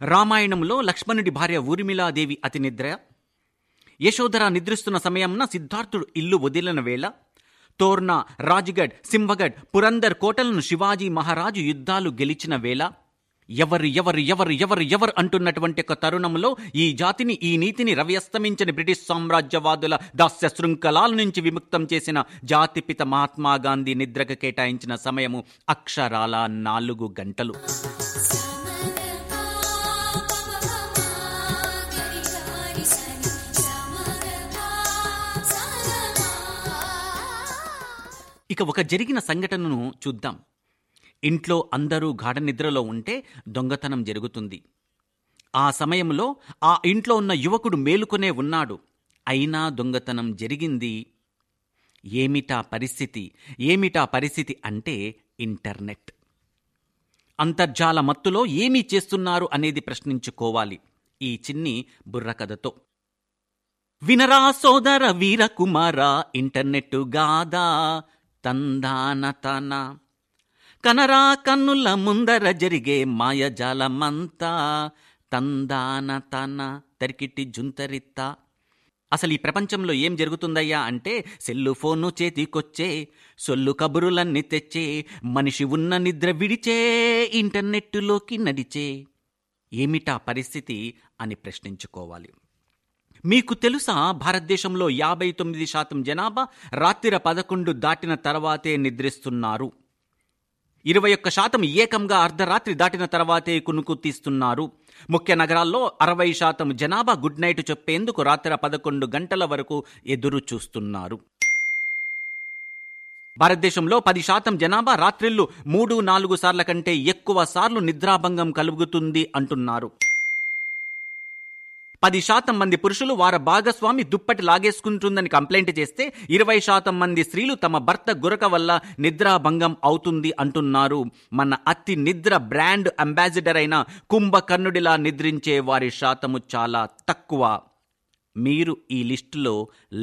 రామాయణంలో లక్ష్మణుడి భార్య ఊర్మిళాదేవి అతి నిద్ర, యశోధర నిద్రిస్తున్న సమయంన సిద్ధార్థుడు ఇల్లు వదిలిన వేళ, తోర్న, రాజ్గఢ్, సింహగఢ్, పురందర్ కోటలను శివాజీ మహారాజు యుద్ధాలు గెలిచిన వేళ, ఎవరు ఎవరు ఎవరు ఎవరు ఎవరు అంటున్నటువంటి ఒక తరుణంలో ఈ జాతిని, ఈ నీతిని రవ్యస్తమించని బ్రిటిష్ సామ్రాజ్యవాదుల దాస్య శృంఖలాల నుంచి విముక్తం చేసిన జాతిపిత మహాత్మాగాంధీ నిద్రకు కేటాయించిన సమయము అక్షరాల 4 గంటలు. ఇక ఒక జరిగిన సంఘటనను చూద్దాం. ఇంట్లో అందరూ గాఢ నిద్రలో ఉంటే దొంగతనం జరుగుతుంది. ఆ సమయంలో ఆ ఇంట్లో ఉన్న యువకుడు మేలుకొనే ఉన్నాడు. అయినా దొంగతనం జరిగింది. ఏమిటా పరిస్థితి? ఏమిటా పరిస్థితి అంటే ఇంటర్నెట్. అంతర్జాల మత్తులో ఏమీ చేస్తున్నారు అనేది ప్రశ్నించుకోవాలి ఈ చిన్ని బుర్రకథతో. వినరా సోదర వీరకుమార, ఇంటర్నెట్ గాదా తందానతన, కనరా కన్నుల ముందర జరిగే మాయజాలమంతా తందానతన తరికిట్టి జుంతరిత్త. అసలు ఈ ప్రపంచంలో ఏం జరుగుతుందయ్యా అంటే, సెల్లు ఫోను చేతికొచ్చే, సొల్లు కబురులన్నీ తెచ్చే, మనిషి ఉన్న నిద్ర విడిచే, ఇంటర్నెట్టులోకి నడిచే. ఏమిటా పరిస్థితి అని ప్రశ్నించుకోవాలి. మీకు తెలుసా, భారతదేశంలో 59% జనాభా రాత్రి 11 దాటిన తర్వాతే నిద్రిస్తున్నారు. 21% ఏకంగా అర్ధరాత్రి దాటిన తర్వాతే కునుకు తీస్తున్నారు. ముఖ్య నగరాల్లో 60% జనాభా గుడ్ నైట్ చెప్పేందుకు రాత్రి 11 గంటల వరకు ఎదురు చూస్తున్నారు. భారతదేశంలో 10% జనాభా రాత్రిళ్ళు 3-4 సార్ల కంటే ఎక్కువ సార్లు నిద్రాభంగం కలుగుతుంది అంటున్నారు. 10% మంది పురుషులు వారి భాగస్వామి దుప్పటి లాగేసుకుంటుందని కంప్లైంట్ చేస్తే 20% మంది స్త్రీలు తమ భర్త గురక వల్ల నిద్రాభంగం అవుతుంది అంటున్నారు. మన అతి నిద్ర బ్రాండ్ అంబాసిడర్ అయిన కుంభకర్ణుడిలా నిద్రించే వారి శాతము చాలా తక్కువ. మీరు ఈ లిస్టులో